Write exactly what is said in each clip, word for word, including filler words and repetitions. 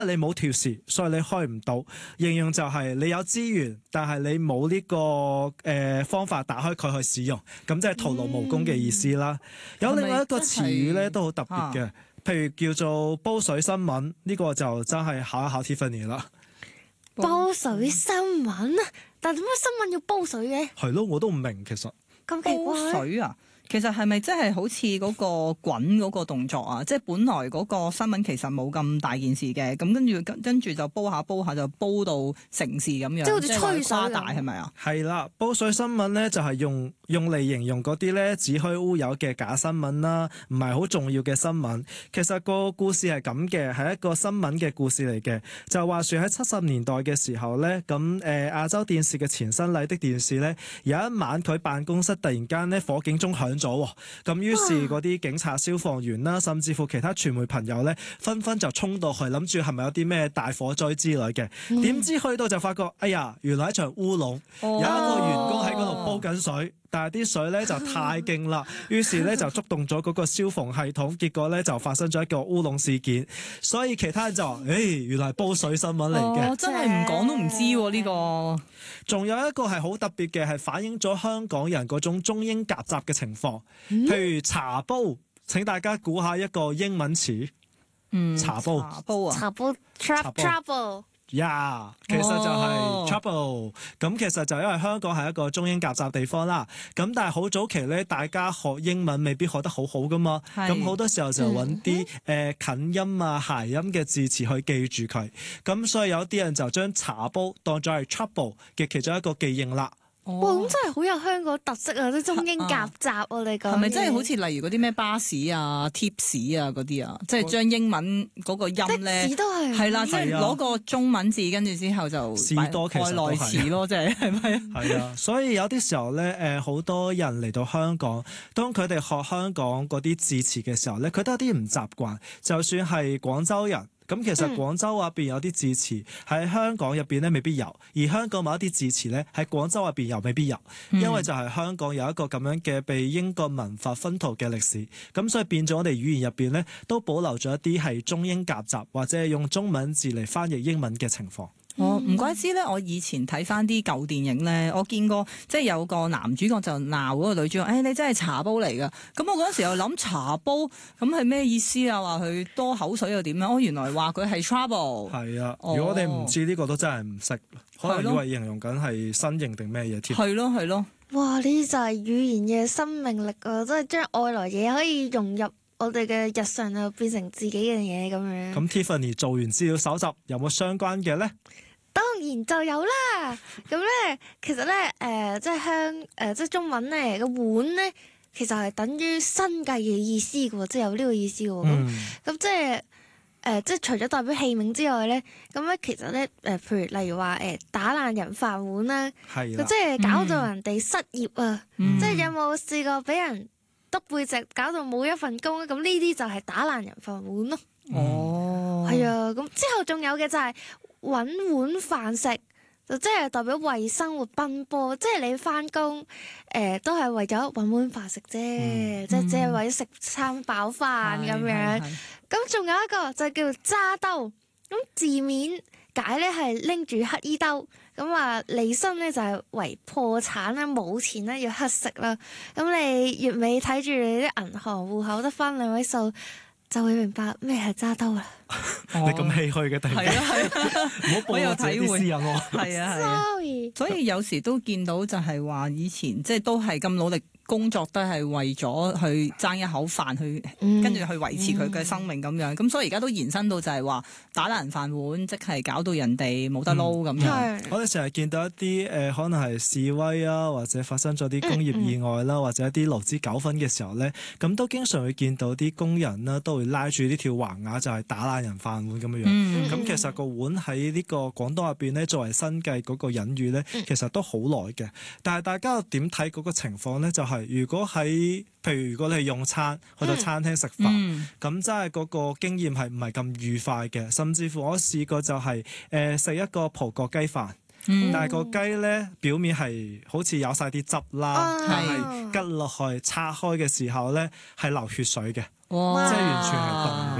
你冇條匙，所以你開唔到。形容就係你有資源，但係你冇呢、這個誒、呃、方法打開佢去使用，咁即係徒勞無功嘅意思啦。嗯、有另外一個詞語咧都好特別嘅，譬如叫做煲水新聞，呢、這個就真係考一考 Tiffany 啦。 煲水新聞，但係點解新聞要煲水嘅？ 係咯，我都唔明其實。 咁奇怪。 煲水啊？其實係咪真係好似嗰個滾嗰個動作啊？即係本來嗰個新聞其實冇咁大件事嘅，咁跟住跟住就煲下煲下就煲到成事咁樣， 即係好似吹水誇大係咪啊？ 係啦，煲水新聞咧就係用用嚟形容嗰啲咧子虛烏有嘅假新聞啦，唔係好重要嘅新聞。其實個故事係咁嘅，係一個新聞嘅故事嚟嘅。就話說喺七十年代嘅時候咧，咁誒、呃、亞洲電視嘅前身麗的電視咧，有一晚佢辦公室突然間咧火警鐘響咗，咁於是嗰啲警察、消防員啦，甚至乎其他傳媒朋友咧，紛紛就衝到去，諗住係咪有啲咩大火災之類嘅？點、嗯、知去到就發覺，哎呀，原來一場烏龍，哦、有一個員工喺嗰度煲緊水，但係啲水咧就太勁啦，於是咧就觸動咗嗰個消防系統，結果咧就發生咗一個烏龍事件。所以其他人就話，誒、哎，原來係煲水新聞嚟嘅。 哦，真係唔講都唔知喎、啊、呢、這個。 仲有一個係好特別嘅，係反映咗香港人嗰種中英夾雜嘅情況。譬如茶煲，請大家估下一個英文詞。 嗯， 茶煲。 茶煲啊。 茶煲 trouble。 呀，yeah, 其實就係 trouble。咁其實就因為香港係一個中英夾雜地方啦。咁但係好早期咧，大家學英文未必學得好好噶嘛。咁好多時候就揾啲誒近音啊、諧音嘅字詞去記住佢。咁所以有啲人就將茶煲當作係 trouble 嘅其中一個記認啦。 哇！咁真係好有香港特色啊！啲中英夾雜啊，你講係咪真係好似例如嗰啲咩巴士啊、貼士啊嗰啲啊，即係將英文嗰個音咧， 都係係啦，即係攞個中文字跟住之後就士多其實外來詞咯，即係係咪啊？ 係啊，所以有啲時候咧，誒好多人嚟到香港，當佢哋學香港嗰啲字詞嘅時候咧，佢都有啲唔習慣，就算係廣州人。咁其實廣州入邊有啲字詞喺香港入邊咧未必有，而香港某一啲字詞咧喺廣州入邊又未必有，因為就係香港有一個咁樣嘅被英國文化薰陶嘅歷史，咁所以變咗我哋語言入邊咧都保留咗一啲係中英夾雜或者係用中文字嚟翻譯英文嘅情況。 我唔、哦、怪之咧，我以前睇翻啲舊電影咧，我見過即係有個男主角就鬧嗰個女主角，誒、哎、你真係茶煲嚟㗎。咁我嗰陣時又諗茶煲咁係咩意思啊？話佢多口水又點樣？哦，原來話佢係 trouble。 係啊， 哦、 如果我哋唔知呢、呢個都真係唔識，可能以為形容緊係身形定咩嘢添。 係咯係咯。 哇！呢啲就係語言嘅生命力啊！即係將外來嘢可以融入我哋嘅日常就變成自己嘅嘢咁樣。 咁 Tiffany 做完資料搜集有冇相關嘅咧？ 當然就有啦。咁咧，其實咧，誒、呃，即係香，誒、呃，即係中文咧個碗咧，其實係等於生計嘅意思嘅喎，即係有呢個意思嘅喎。咁咁、嗯、即係誒、呃，即係除咗代表器皿之外咧，咁咧其實咧，誒、呃，譬如例如話誒、呃，打爛人飯碗啦，佢的即係搞到人哋失業啊，嗯、即係有冇試過俾人揼背脊搞到冇一份工咧？咁呢啲就係打爛人飯碗咯。 哦， 係啊，咁之後仲有嘅就係、是。揾碗飯食就即係代表為生活奔波，即係你翻工誒都係為咗揾碗飯食啫，嗯、即係只係為咗食餐飽飯咁樣。咁仲有一個就叫揸兜，咁字面解咧係拎住乞衣兜，咁話離身咧就係為破產啦，冇錢啦，要乞食啦。咁你月尾睇住你啲銀行戶口得翻兩位數，就會明白咩係揸兜啦。 你咁唏噓嘅，突然間，唔好暴露自己啲私隱喎。 係啊係啊，所以有時都見到就係話以前即係都係咁努力工作，都係為咗去爭一口飯，去跟住去維持佢嘅生命咁樣。咁、嗯、所以而家都延伸到就係話打爛人飯碗，即係搞到人哋冇得撈咁、嗯、樣。 我哋成日見到一啲誒、呃，可能係示威啊，或者發生咗啲工業意外啦，嗯嗯、或者一啲勞資糾紛嘅時候咧，咁都經常會見到啲工人啦，都會拉住呢條橫額，就係打爛人飯碗咁樣樣。咁、嗯、其實個碗喺呢個廣東入邊咧，作為生計嗰個隱喻咧，其實都好耐嘅。但係大家又點睇嗰個情況咧？就係、是、如果喺譬如如果你係用餐去到餐廳食飯，咁、嗯、真係嗰個經驗係唔係咁愉快嘅？甚至乎我試過就係誒食一個葡國雞飯。嗯、但係個雞咧表面係好似有晒啲汁啦，哦、但係吉落去拆開嘅時候咧係流血水嘅，哇即係完全係凍嘅。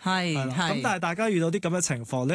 係係啦。 係咁但係大家遇到啲咁嘅情況，你